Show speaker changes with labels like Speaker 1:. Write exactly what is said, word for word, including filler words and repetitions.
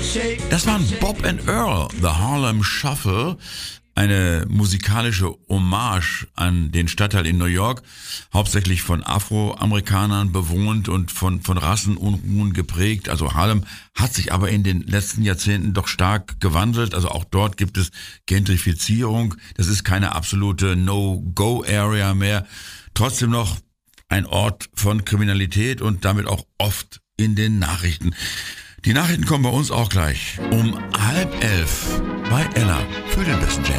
Speaker 1: Das waren Bob and Earl, The Harlem Shuffle, eine musikalische Hommage an den Stadtteil in New York, hauptsächlich von Afroamerikanern bewohnt und von, von Rassenunruhen geprägt. Also Harlem hat sich aber in den letzten Jahrzehnten doch stark gewandelt. Also auch dort gibt es Gentrifizierung. Das ist keine absolute No-Go-Area mehr. Trotzdem noch ein Ort von Kriminalität und damit auch oft in den Nachrichten. Die Nachrichten kommen bei uns auch gleich um halb elf bei Ella für den besten Jazz.